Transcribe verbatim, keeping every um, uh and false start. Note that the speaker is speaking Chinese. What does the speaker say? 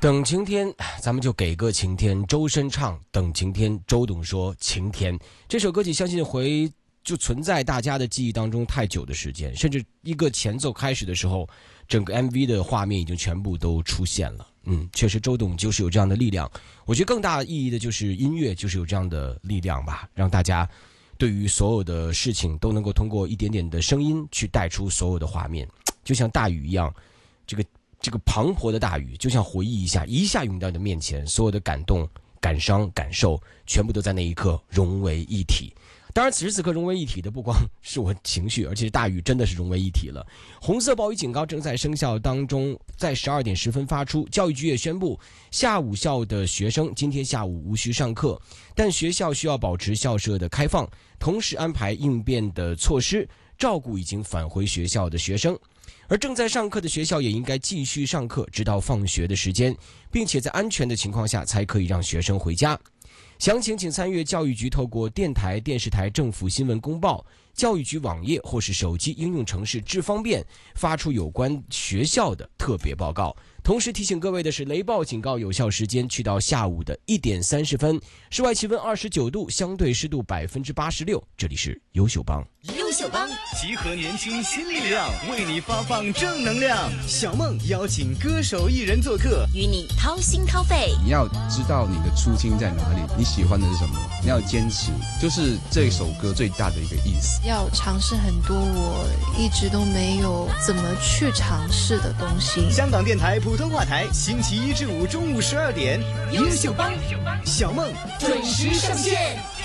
等晴天，咱们就给个晴天。周深唱《等晴天》，周董说晴天。这首歌曲相信回就存在大家的记忆当中太久的时间，甚至一个前奏开始的时候，整个 M V 的画面已经全部都出现了。嗯，确实周董就是有这样的力量。我觉得更大的意义的就是音乐就是有这样的力量吧，让大家对于所有的事情都能够通过一点点的声音去带出所有的画面，就像大雨一样，这个这个磅礴的大雨就像回忆一下，一下涌到你的面前，所有的感动、感伤、感受全部都在那一刻融为一体。当然此时此刻融为一体的不光是我情绪，而且大雨真的是融为一体了。红色暴雨警告正在生效当中，在十二点十分发出。教育局也宣布，下午校的学生今天下午无需上课，但学校需要保持校舍的开放，同时安排应变的措施，照顾已经返回学校的学生。而正在上课的学校也应该继续上课，直到放学的时间，并且在安全的情况下才可以让学生回家。详情请参阅教育局透过电台、电视台政府新闻公报、教育局网页或是手机应用程式智方便发出有关学校的特别报告。同时提醒各位的是，雷暴警告有效时间去到下午的一点三十分，室外气温二十九度，相对湿度百分之八十六。这里是优秀帮， 优秀帮集合年轻新力量，为你发放正能量。小梦邀请歌手艺人做客， 与你掏心掏肺。 你要知道你的初心在哪里，你喜欢的是什么，你要坚持，就是这首歌最大的一个意思。 要尝试很多我一直都没有怎么去尝试的东西。 香港电台普通话台，星期一至五中午十二点，优秀帮小梦准时上线。